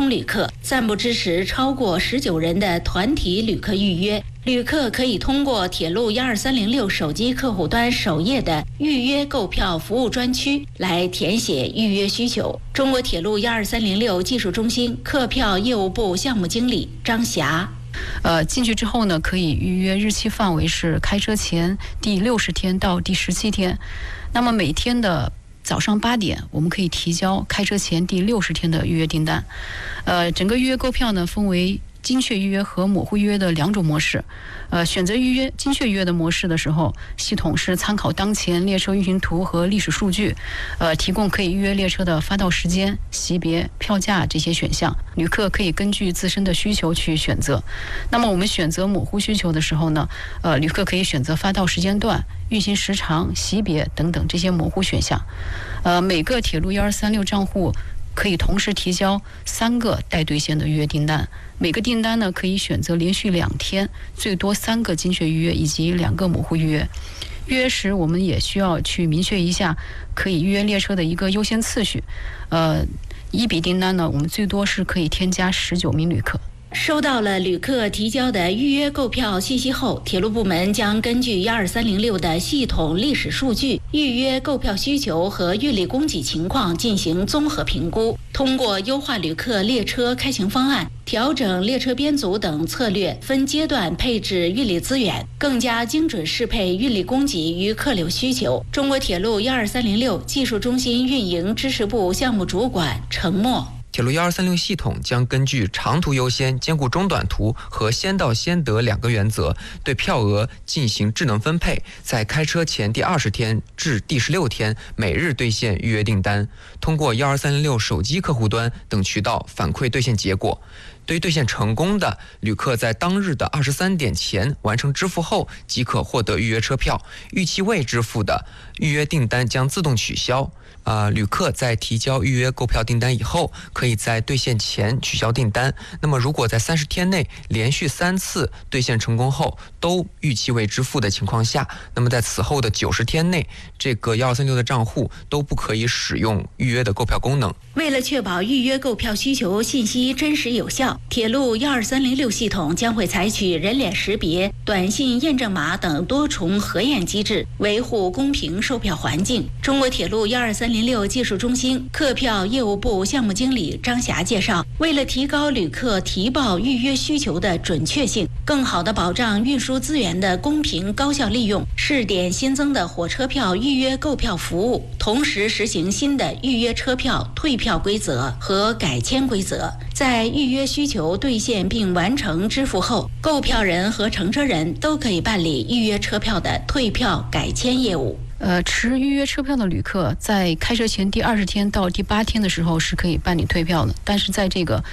通旅客，暂不支持超过19人的团体旅客预约。旅客可以通过铁路12306手机客户端首页的预约购票服务专区来填写预约需求。中国铁路12306技术中心客票业务部项目经理张霞。 进去之后呢，可以预约日期范围是开车前第60天到第17天。那么每天的早上8点，我们可以提交开车前第60天的预约订单。整个预约购票呢，分为精确预约和模糊预约的2种模式。选择预约精确预约的模式的时候，系统是参考当前列车运行图和历史数据，提供可以预约列车的发到时间、席别、票价这些选项，旅客可以根据自身的需求去选择。那么我们选择模糊需求的时候呢，旅客可以选择发到时间段、运行时长、席别等等这些模糊选项。每个铁路1236账户可以同时提交3个待兑现的预约订单，每个订单呢可以选择连续2天，最多3个精确预约以及2个模糊预约。预约时我们也需要去明确一下可以预约列车的一个优先次序。一笔订单呢，我们最多是可以添加19名旅客。 收到了旅客提交的预约购票信息后，铁路部门将根据12306的系统历史数据、预约购票需求和运力供给情况进行综合评估，通过优化旅客列车开行方案、调整列车编组等策略，分阶段配置运力资源，更加精准适配运力供给与客流需求。中国铁路12306技术中心运营支持部项目主管程默。 铁路1236系统将根据长途优先、兼顾中短途和先到先得2个原则，对票额进行智能分配，在开车前第20天至第16天每日兑现预约订单，通过12306手机客户端等渠道反馈兑现结果。对于兑现成功的旅客，在当日的23点前完成支付后，即可获得预约车票。逾期未支付的预约订单将自动取消。旅客在提交预约购票订单以后，可以在兑现前取消订单。那么如果在30天内连续3次兑现成功后都逾期未支付的情况下，那么在此后的90天内，这个1236的账户都不可以使用预约的购票功能。 为了确保预约购票需求信息真实有效，铁路12306系统将会采取人脸识别、短信验证码等多重核验机制，维护公平售票环境。中国铁路12306技术中心客票业务部项目经理张霞介绍，为了提高旅客提报预约需求的准确性，更好地保障运输资源的公平高效利用，试点新增的火车票预约购票服务，同时实行新的预约车票退票规则和改签规则。在预约需求兑现并完成支付后，购票人和乘车人都可以办理预约车票的退票改签业务。 持预约车票的旅客在开车前第20天到第8天的时候是可以办理退票的，但是在这个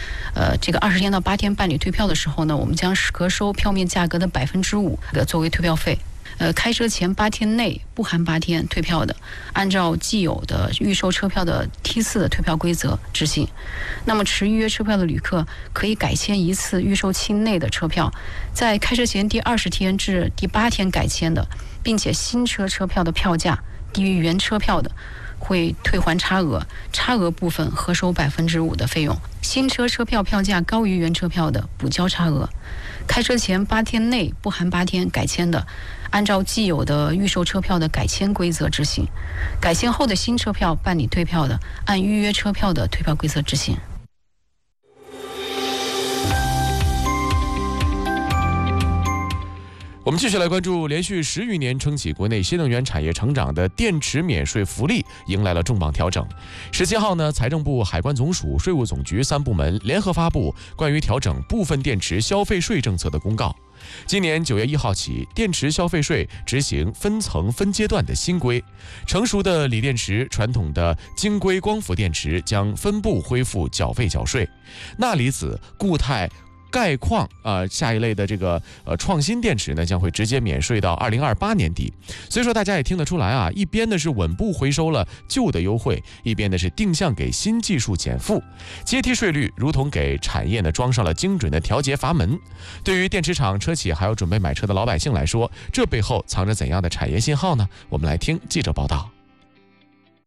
20天到8天办理退票的时候呢，我们将核收票面价格的5%作为退票费。开车前8天内不含8天退票的，按照既有的预售车票的T4的退票规则执行。那么持预约车票的旅客可以改签1次预售期内的车票，在开车前第20天至第8天改签的，并且新车票的票价低于原车票的，会退还差额，差额部分核收5%的费用。新车票票价高于原车票的，补交差额。开车前8天内不含8天改签的，按照既有的预售车票的改签规则执行；改签后的新车票办理退票的，按预约车票的退票规则执行。 我们继续来关注，连续10余年撑起国内新能源产业成长的电池免税福利迎来了重磅调整。17号呢，财政部、海关总署、税务总局3部门联合发布关于调整部分电池消费税政策的公告。今年9月1号起，电池消费税执行分层分阶段的新规，成熟的锂电池、传统的晶硅光伏电池将分步恢复缴费缴税，钠离子、固态钙矿下一类的这个创新电池呢，将会直接免税到2028年底。所以说大家也听得出来啊，一边呢是稳步回收了旧的优惠，一边呢是定向给新技术减负，阶梯税率如同给产业呢装上了精准的调节阀门。对于电池厂、车企还有准备买车的老百姓来说，这背后藏着怎样的产业信号呢？我们来听记者报道。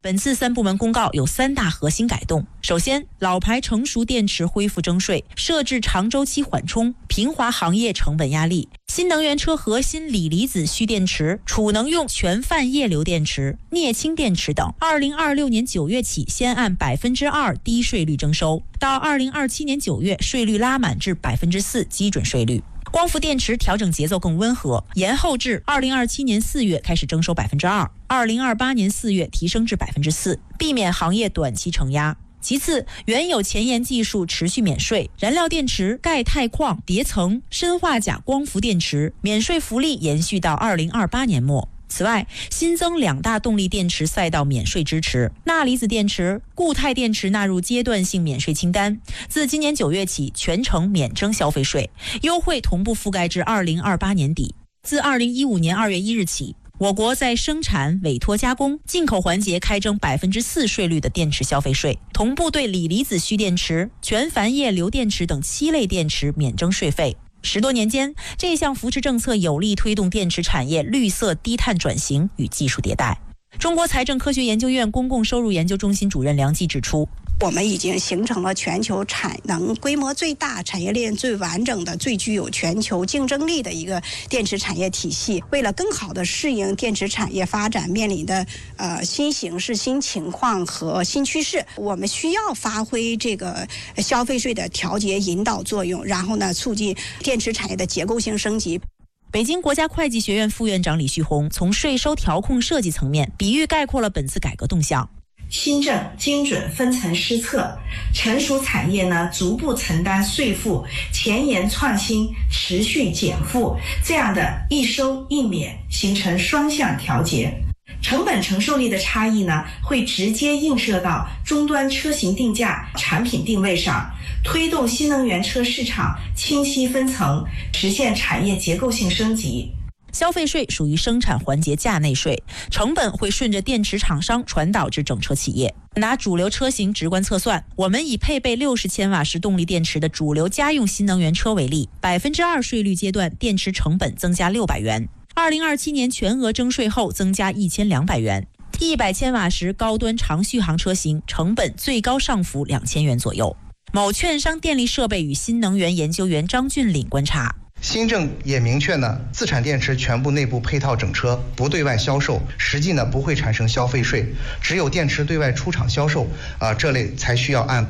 本次3部门公告有3大核心改动。首先，老牌成熟电池恢复征税，设置长周期缓冲，平滑行业成本压力。新能源车核心锂离子蓄电池、储能用全泛液流电池、镍氢电池等，2026年9月起先按2%低税率征收，到2027年9月税率拉满至4%基准税率。光伏电池调整节奏更温和，延后至2027年4月开始征收2%，2028年4月提升至4%，避免行业短期承压。其次，原有前沿技术持续免税，燃料电池、钙钛矿、叠层、砷化钾光伏电池免税福利延续到2028年末。此外，新增2大动力电池赛道免税支持，钠离子电池、固态电池纳入阶段性免税清单，自今年9月起全程免征消费税，优惠同步覆盖至2028年底。自2015年2月1日起，我国在生产、委托加工、进口环节开征4%税率的电池消费税，同步对锂离子蓄电池、全钒液流电池等7类电池免征税费。10多年间，这项扶持政策有力推动电池产业绿色低碳转型与技术迭代。中国财政科学研究院公共收入研究中心主任梁冀指出， 我们已经形成了全球产能规模最大、产业链最完整的、最具有全球竞争力的一个电池产业体系。为了更好地适应电池产业发展面临的新形势、新情况和新趋势，我们需要发挥这个消费税的调节引导作用，然后呢，促进电池产业的结构性升级。 北京国家会计学院副院长李旭红从税收调控设计层面比喻概括了本次改革动向。 新政精准分层施策，成熟产业呢逐步承担税负，前沿创新持续减负，这样的一收一免形成双向调节。成本承受力的差异呢，会直接映射到终端车型定价、产品定位上，推动新能源车市场清晰分层，实现产业结构性升级。 消费税属于生产环节价内税，成本会顺着电池厂商传导至整车企业。拿主流车型直观测算，我们以配备60千瓦时动力电池的主流家用新能源车为例，2%税率阶段电池成本增加600元，2027年全额征税后增加1200元，100千瓦时高端长续航车型成本最高上浮2000元左右。某券商电力设备与新能源研究员张俊岭观察， 新政也明确呢，自产电池全部内部配套整车，不对外销售，实际呢不会产生消费税，只有电池对外出厂销售这类才需要按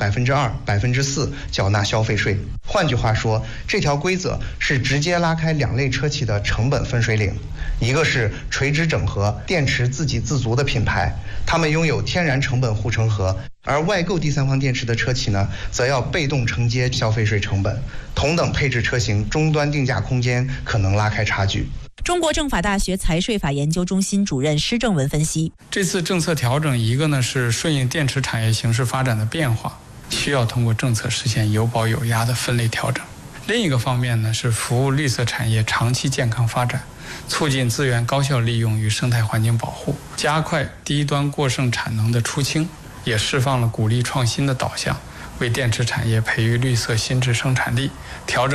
2%、4%缴纳消费税。换句话说，这条规则是直接拉开2类车企的成本分水岭，一个是垂直整合电池自给自足的品牌，他们拥有天然成本护城河，而外购第三方电池的车企呢，则要被动承接消费税成本。同等配置车型，终端定价空间可能拉开差距。 中国政法大学财税法研究中心主任施正文分析， 这次政策调整，一个呢是顺应电池产业形势发展的变化，需要通过政策实现有保有压的分类调整；另一个方面呢是服务绿色产业长期健康发展，促进资源高效利用与生态环境保护，加快低端过剩产能的出清，也释放了鼓励创新的导向，为电池产业培育绿色新质生产力，调整